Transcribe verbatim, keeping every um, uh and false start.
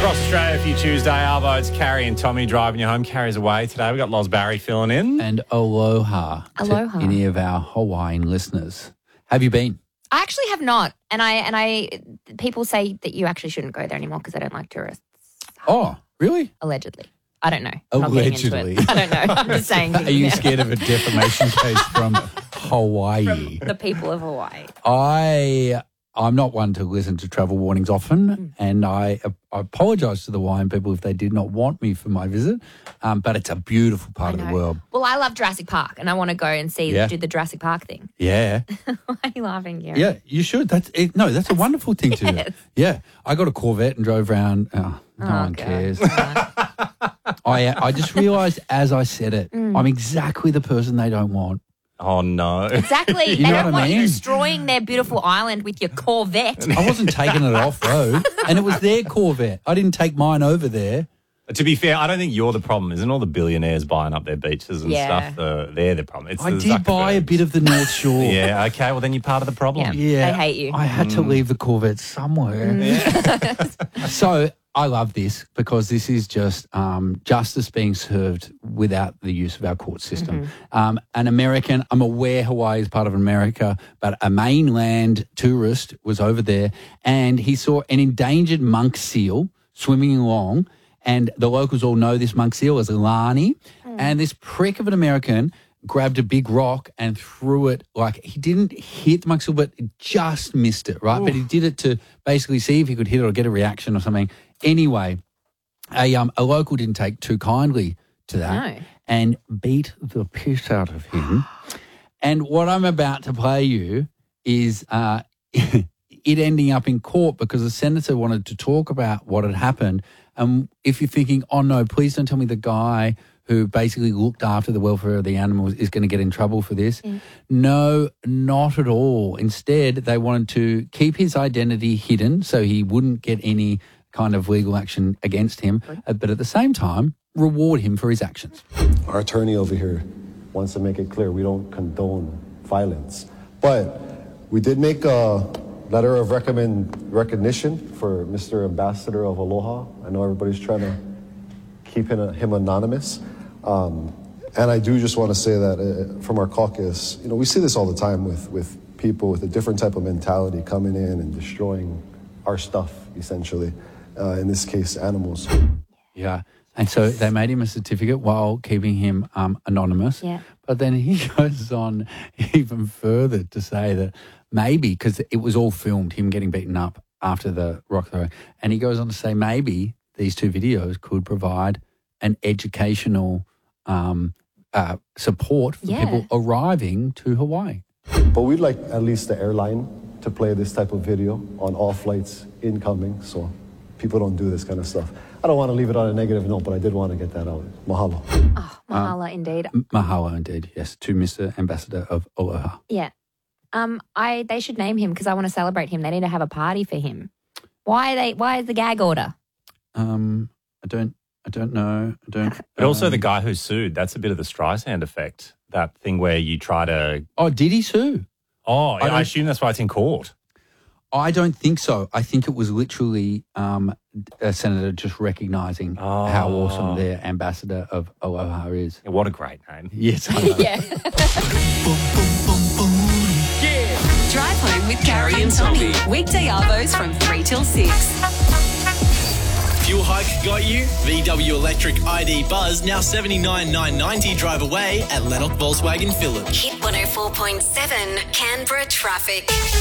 Across Australia for you Tuesday, Arvo, it's Carrie and Tommy driving you home. Carrie's away today. We've got Loz Barry filling in. And aloha, Aloha. to any of our Hawaiian listeners. Have you been? I actually have not, and I and I people say that you actually shouldn't go there anymore because they don't like tourists. Oh, really? Allegedly, I don't know. I'm not getting into Allegedly. it. I don't know. I'm just saying. Are you yeah. scared of a defamation case from Hawaii? The people of Hawaii. I, I'm not one to listen to travel warnings often, Mm. and I, I apologise to the Hawaiian people if they did not want me for my visit, um, but it's a beautiful part I of know. the world. Well, I love Jurassic Park, and I want to go and see Yeah. do the Jurassic Park thing. Yeah. Why are you laughing, Gary? Yeah, you should. That's it. No, that's a wonderful thing to Yes. do. Yeah. I got a Corvette and drove around. Oh, no Oh, one God. cares. Yeah. I I just realised as I said it, Mm. I'm exactly the person they don't want. Oh, no. Exactly. You they know don't what I want you mean? destroying their beautiful island with your Corvette. I wasn't taking it off road, and it was their Corvette. I didn't take mine over there. To be fair, I don't think you're the problem. Isn't all the billionaires buying up their beaches and Yeah. stuff? The, they're the problem. It's I the did buy a Zuckerbergs. bit of the North Shore. Yeah, okay. Well, then you're part of the problem. Yeah. They hate you. I had to leave the Corvette somewhere. So I love this because this is just um, justice being served without the use of our court system. Um, an American, I'm aware Hawaii is part of America, but a mainland tourist was over there and he saw an endangered monk seal swimming along, and the locals all know this monk seal as Lani, and this prick of an American grabbed a big rock and threw it, like he didn't hit the monk seal, but just missed it, right? But he did it to basically see if he could hit it or get a reaction or something. Anyway, a um a local didn't take too kindly to that No. and beat the piss out of him. And what I'm about to play you is uh, it ending up in court because the senator wanted to talk about what had happened. And if you're thinking, oh no, please don't tell me the guy who basically looked after the welfare of the animals is going to get in trouble for this. No, not at all. Instead, they wanted to keep his identity hidden so he wouldn't get any kind of legal action against him, uh, but at the same time, reward him for his actions. Our attorney over here wants to make it clear we don't condone violence. But we did make a letter of recommend recognition for Mister Ambassador of Aloha. I know everybody's trying to keep him, him anonymous. Um, and I do just want to say that uh, from our caucus, you know, we see this all the time with, with people with a different type of mentality coming in and destroying our stuff, essentially. Uh, in this case, animals. Yeah. And so they made him a certificate while keeping him um, anonymous. Yeah. But then he goes on even further to say that maybe, because it was all filmed, him getting beaten up after the rock throw, and he goes on to say maybe these two videos could provide an educational um, uh, support for Yeah. people arriving to Hawaii. But we'd like at least the airline to play this type of video on all flights incoming, so people don't do this kind of stuff. I don't want to leave it on a negative note, but I did want to get that out. Mahalo. Oh, Mahala, indeed. Mahalo indeed, yes, to Mister Ambassador of Aloha. Yeah. Um, I they should name him because I want to celebrate him. They need to have a party for him. Why are they? Why is the gag order? Um, I don't, I don't know. I don't. But also um, the guy who sued, that's a bit of the Streisand effect. That thing where you try to... Oh, did he sue? Oh, I, don't- I assume that's why it's in court. I don't think so. I think it was literally um, a senator just recognising how Oh. awesome their ambassador of Aloha is. What a great name. Yes, I know. Yeah. Drive home with Carrie and Tommy. Weekday arvos from three till six. Fuel hike got you? V W Electric I D Buzz now seventy-nine thousand nine hundred ninety drive away at Lennox Volkswagen Phillip. Hit one oh four point seven Canberra traffic.